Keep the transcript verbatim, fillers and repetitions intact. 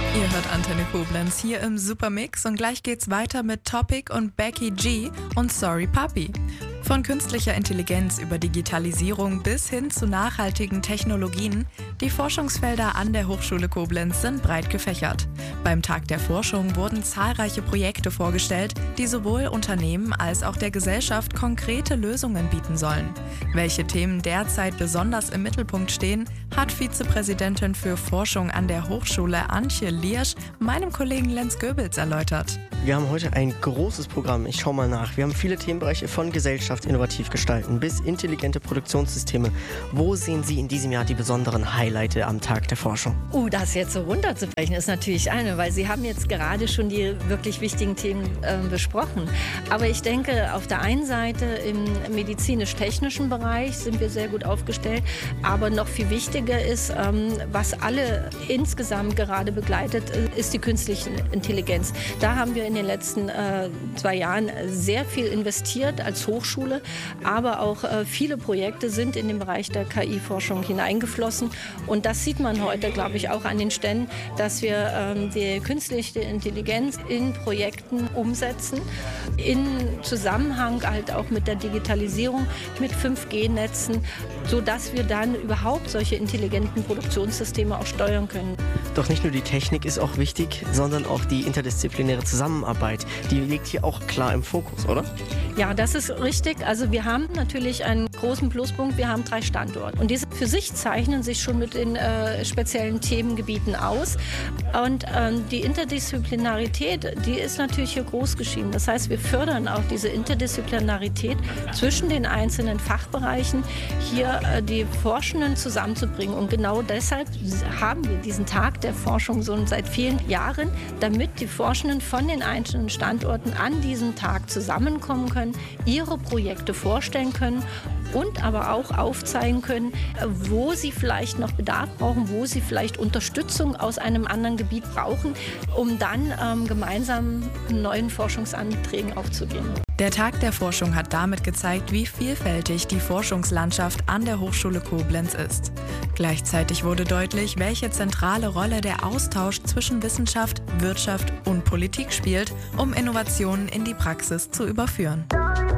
Ihr hört Antenne Koblenz hier im Supermix und gleich geht's weiter mit Topic und Becky G und Sorry Papi. Von künstlicher Intelligenz über Digitalisierung bis hin zu nachhaltigen Technologien, die Forschungsfelder an der Hochschule Koblenz sind breit gefächert. Beim Tag der Forschung wurden zahlreiche Projekte vorgestellt, die sowohl Unternehmen als auch der Gesellschaft konkrete Lösungen bieten sollen. Welche Themen derzeit besonders im Mittelpunkt stehen, hat Vizepräsidentin für Forschung an der Hochschule Antje Liersch meinem Kollegen Lenz Goebels erläutert. Wir haben heute ein großes Programm. Ich schau mal nach. Wir haben viele Themenbereiche von Gesellschaft innovativ gestalten bis intelligente Produktionssysteme. Wo sehen Sie in diesem Jahr die besonderen Highlights am Tag der Forschung? Oh, das jetzt so runterzubrechen ist natürlich eine, weil Sie haben jetzt gerade schon die wirklich wichtigen Themen äh, besprochen. Aber ich denke, auf der einen Seite im medizinisch-technischen Bereich sind wir sehr gut aufgestellt. Aber noch viel wichtiger ist, ähm, was alle insgesamt gerade begleitet, ist die künstliche Intelligenz. Da haben wir in den letzten äh, zwei Jahren sehr viel investiert als Hochschule, aber auch äh, viele Projekte sind in den Bereich der K I-Forschung hineingeflossen. Und das sieht man heute, glaube ich, auch an den Ständen, dass wir ähm, die künstliche Intelligenz in Projekten umsetzen, in Zusammenhang halt auch mit der Digitalisierung, mit fünf G Netzen, sodass wir dann überhaupt solche intelligenten Produktionssysteme auch steuern können. Doch nicht nur die Technik ist auch wichtig, sondern auch die interdisziplinäre Zusammenarbeit. Die liegt hier auch klar im Fokus, oder? Ja, das ist richtig. Also wir haben natürlich einen großen Pluspunkt. Wir haben drei Standorte. Und diese für sich zeichnen sich schon mit den äh, speziellen Themengebieten aus. Und ähm, die Interdisziplinarität, die ist natürlich hier groß geschrieben. Das heißt, wir fördern auch diese Interdisziplinarität zwischen den einzelnen Fachbereichen, hier äh, die Forschenden zusammenzubringen. Und genau deshalb haben wir diesen Tag der Forschung so seit vielen Jahren, damit die Forschenden von den einzelnen Standorten an diesem Tag zusammenkommen können, ihre Projekte vorstellen können und aber auch aufzeigen können, wo sie vielleicht noch Bedarf brauchen, wo sie vielleicht Unterstützung aus einem anderen Gebiet brauchen, um dann ähm, gemeinsam neuen Forschungsanträgen aufzugehen. Der Tag der Forschung hat damit gezeigt, wie vielfältig die Forschungslandschaft an der Hochschule Koblenz ist. Gleichzeitig wurde deutlich, welche zentrale Rolle der Austausch zwischen Wissenschaft, Wirtschaft und Politik spielt, um Innovationen in die Praxis zu überführen.